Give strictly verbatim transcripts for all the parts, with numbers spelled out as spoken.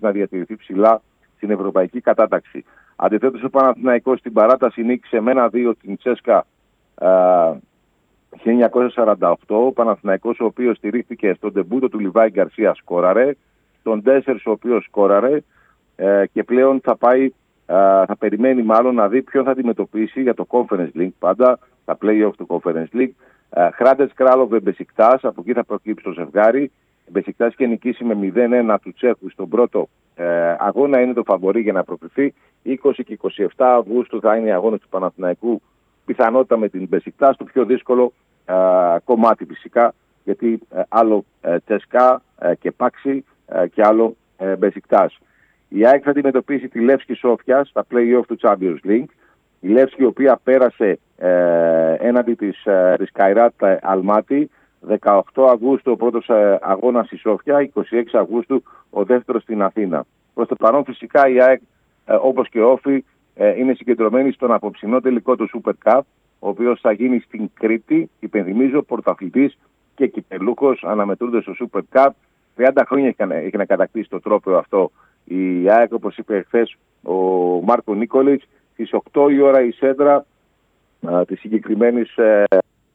να διατηρηθεί ψηλά στην ευρωπαϊκή κατάταξη. Αντιθέτως, ο Παναθηναϊκός στην παράταση νίκησε με ένα δύο την Τσέσκα χίλια εννιακόσια σαράντα οκτώ. Ο Παναθηναϊκός, ο οποίος στηρίχθηκε στον ντεμπούτο του Λιβάη Γκαρσία, σκόραρε. Τον Ντέσσερς, ο οποίος σκόραρε. Ε, και πλέον θα πάει, ε, θα περιμένει μάλλον να δει ποιον θα αντιμετωπίσει για το Conference League, πάντα τα play-off του Conference League. Ε, Χράντες Κράλοβε Μπεσικτάς, από εκεί θα προκύψει το ζευγάρι. Μπεσικτάς είχε νικήσει με μηδέν ένα του Τσέχου στον πρώτο ε, αγώνα, είναι το φαβορί για να προκριθεί. είκοσι και είκοσι επτά Αυγούστου θα είναι οι αγώνες του Παναθηναϊκού, πιθανότητα με την Μπεσικτάς, το πιο δύσκολο ε, κομμάτι φυσικά, γιατί ε, άλλο ε, Τσεσκά ε, και Πάξι ε, και άλλο ε, Μπεσικτάς. Η ΑΕΚ θα αντιμετωπίσει τη Λεύσκη Σόφια στα play-off του Champions League. Η Λεύσκη, η οποία πέρασε ε, έναντι της, ε, της Καϊράτ Αλμάτι, δεκαοκτώ Αυγούστου ο πρώτος ε, αγώνας στη Σόφια, είκοσι έξι Αυγούστου ο δεύτερος στην Αθήνα. Προς το παρόν φυσικά η ΑΕΚ, ε, όπως και ο Όφη, ε, είναι συγκεντρωμένη στον απόψινό τελικό του Super Cup, ο οποίος θα γίνει στην Κρήτη. Υπενθυμίζω, πρωταθλητής και κυπελούχος αναμετρούνται στο Super Cup. τριάντα χρόνια έχει να κατακτήσει το τρόπαιο αυτό η ΑΕΚ, όπως είπε χθες ο Μάρκο Νίκολιτς. Στις οκτώ η ώρα η σέντρα α, της συγκεκριμένης. Ε,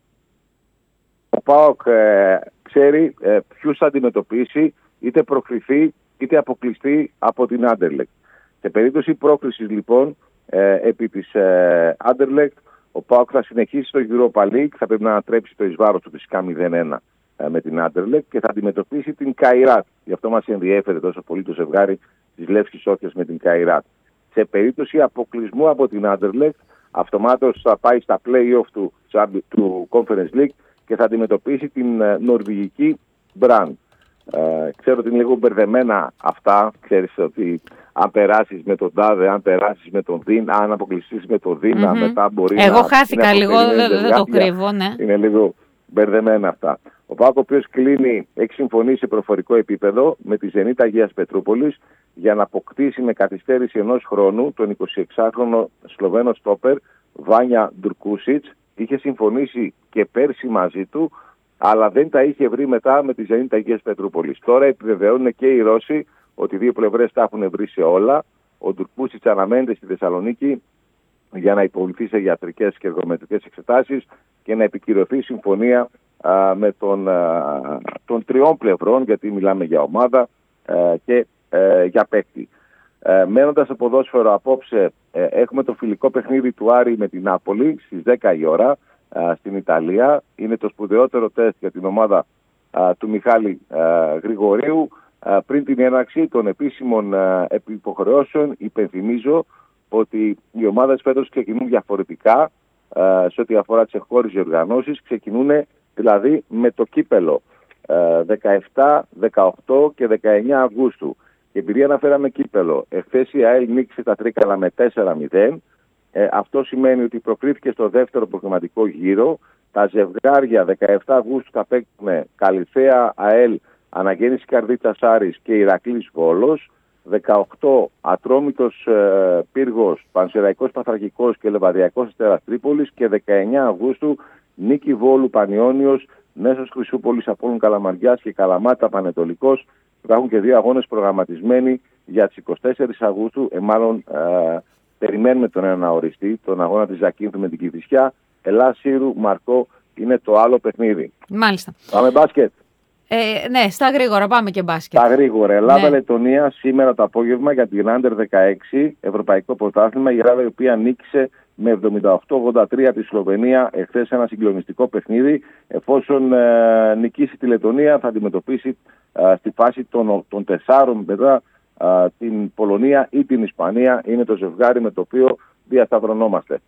ο ΠΑΟΚ ε, ξέρει ε, ποιους θα αντιμετωπίσει, είτε προκριθεί είτε αποκλειστεί από την Άντερλεκτ. Σε περίπτωση πρόκρισης λοιπόν ε, επί της ε, Άντερλεκτ, ο ΠΑΟΚ θα συνεχίσει στο Europa League, θα πρέπει να ανατρέψει το εις βάρος του φυσικά μηδέν ένα ε, με την Άντερλεκτ και θα αντιμετωπίσει την Καϊράτ. Γι' αυτό μας ενδιέφερε τόσο πολύ το ζευγάρι της Λεύσκης Σόφιας με την Καϊράτ. Σε περίπτωση αποκλεισμού από την Άντερλεκτ, αυτομάτως θα πάει στα play-off του, του Conference League και θα αντιμετωπίσει την uh, νορβηγική Μπραν. Uh, ξέρω ότι είναι λίγο μπερδεμένα αυτά. Ξέρεις ότι αν περάσεις με τον Τάδε, αν περάσεις με τον Δίν, αν αποκλειστείς με τον Δίνα, mm-hmm. μετά μπορεί Εγώ να... Εγώ χάθηκα λίγο, δεν δε το κρύβω, ναι. Είναι λίγο μπερδεμένα αυτά. Ο ΠΑΟΚ, ο οποίος κλείνει, έχει συμφωνήσει σε προφορικό επίπεδο με τη Ζενίτ Αγίας Πετρούπολης για να αποκτήσει με καθυστέρηση ενός χρόνου τον εικοσιεξάχρονο Σλοβαίνο στόπερ Βάνια Ντουρκούσιτς. Είχε συμφωνήσει και πέρσι μαζί του, αλλά δεν τα είχε βρει μετά με τη Ζενίτ Αγίας Πετρούπολης. Τώρα επιβεβαιώνουν και οι Ρώσοι ότι οι δύο πλευρές τα έχουν βρει σε όλα. Ο Ντουρκούσιτς αναμένεται στη Θεσσαλονίκη για να υποβληθεί σε ιατρικές και εργομετρικές εξετάσεις και να επικυρωθεί συμφωνία α, με τον, α, των τριών πλευρών, γιατί μιλάμε για ομάδα α, και α, για παίκτη. Ε, μένοντας στο ποδόσφαιρο, απόψε ε, έχουμε το φιλικό παιχνίδι του Άρη με την Νάπολη στις δέκα η ώρα α, στην Ιταλία. Είναι το σπουδαιότερο τεστ για την ομάδα α, του Μιχάλη α, Γρηγορίου. Α, πριν την έναρξη των επίσημων α, υποχρεώσεων, υπενθυμίζω ότι οι ομάδες φέτος ξεκινούν διαφορετικά α, σε ό,τι αφορά τις εγχώριες οργανώσεις. Ξεκινούν δηλαδή με το κύπελο α, δεκαεπτά, δεκαοκτώ και δεκαεννιά Αυγούστου. Και επειδή αναφέραμε κύπελο, εχθές η ΑΕΛ νίκησε τα Τρίκαλα με τέσσερα μηδέν. Ε, αυτό σημαίνει ότι προκρίθηκε στο δεύτερο προγραμματικό γύρο. Τα ζευγάρια δεκαεπτά Αυγούστου θα παίξουν Καλυθέα ΑΕΛ, Αναγέννηση Καρδίτσας Άρης και Ηρακλής Βόλος. δεκαοκτώ Ατρόμητος ε, Πύργος, Πανσεραϊκός Παθρακικός και Λεβαδιακός Αστέρας Τρίπολης. Και δεκαεννιά Αυγούστου Νίκη Βόλου Πανιώνιος, Νέσος Χρυσούπολης Απόλλων Καλαμαριάς και Καλαμάτα Πανετολικός. Υπάρχουν και δύο αγώνες προγραμματισμένοι για τις εικοστή τέταρτη Αυγούστου. Ε, μάλλον ε, περιμένουμε τον ένα να οριστεί, τον αγώνα της Ζακίνθου με την Κηφισιά. Ελλάς Σύρου Μαρκό είναι το άλλο παιχνίδι. Μάλιστα. Πάμε μπάσκετ. Ε, ναι, στα γρήγορα, πάμε και μπάσκετ. Στα γρήγορα. Ελλάδα-Λετωνία ναι. σήμερα το απόγευμα για την Άντερ δεκαέξι, Ευρωπαϊκό Πρωτάθλημα. Η Ελλάδα, η οποία νίκησε με εβδομήντα οκτώ ογδόντα τρία τη Σλοβενία εχθές, ένα συγκλονιστικό παιχνίδι. Εφόσον ε, νικήσει τη Λετωνία, θα αντιμετωπίσει ε, στη φάση των, των τεσσάρων μετά ε, την Πολωνία ή την Ισπανία. Είναι το ζευγάρι με το οποίο διασταυρωνόμαστε.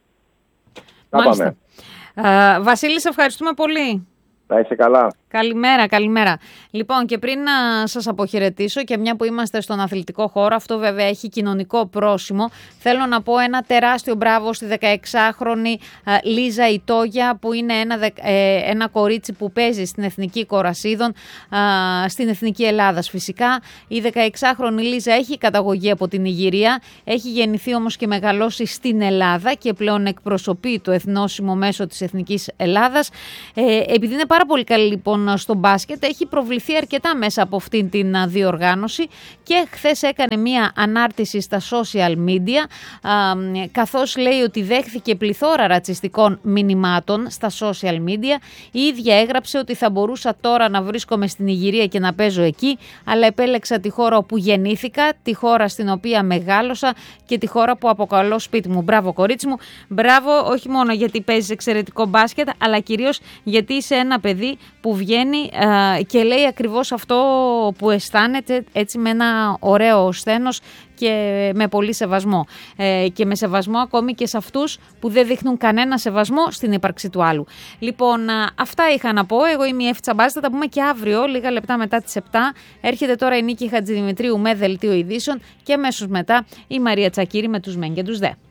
Μάλιστα. Ε, Βασίλη, σε ευχαριστούμε πολύ. Να είσαι καλά. Καλημέρα, καλημέρα. Λοιπόν, και πριν να σας αποχαιρετήσω, και μια που είμαστε στον αθλητικό χώρο, αυτό βέβαια έχει κοινωνικό πρόσημο, θέλω να πω ένα τεράστιο μπράβο στη δεκαεξάχρονη α, Λίζα Ιτόγια, που είναι ένα, ε, ένα κορίτσι που παίζει στην Εθνική Κορασίδων, α, στην Εθνική Ελλάδας φυσικά. Η δεκαεξάχρονη Λίζα έχει καταγωγή από την Ιγυρία, έχει γεννηθεί όμως και μεγαλώσει στην Ελλάδα και πλέον εκπροσωπεί το εθνόσημο μέσω της Εθνικής Ελλάδας. Ε, επειδή είναι πάρα πολύ καλή λοιπόν λοιπόν στο μπάσκετ έχει προβληθεί αρκετά μέσα από αυτήν την διοργάνωση και χθες έκανε μία ανάρτηση στα social media, καθώς λέει ότι δέχθηκε πληθώρα ρατσιστικών μηνυμάτων στα social media. Η ίδια έγραψε ότι θα μπορούσα τώρα να βρίσκομαι στην Ιγυρία και να παίζω εκεί, αλλά επέλεξα τη χώρα όπου γεννήθηκα, τη χώρα στην οποία μεγάλωσα και τη χώρα που αποκαλώ σπίτι μου. Μπράβο κορίτσι μου, μπράβο όχι μόνο γιατί παίζεις εξαιρετικό μπάσκετ, αλλά κυρίως γιατί είσαι ένα παιδί που βγαίνει ε, και λέει ακριβώς αυτό που αισθάνεται, έτσι με ένα ωραίο σθένος και με πολύ σεβασμό. Ε, και με σεβασμό ακόμη και σε αυτούς που δεν δείχνουν κανένα σεβασμό στην ύπαρξη του άλλου. Λοιπόν, αυτά είχα να πω. Εγώ είμαι η Εύη Τσαμπάζη, θα τα πούμε και αύριο, λίγα λεπτά μετά τις επτά. Έρχεται τώρα η Νίκη Χατζηδημητρίου με δελτίο ειδήσεων και αμέσως μετά η Μαρία Τσακίρη με τους μεν και τους δε.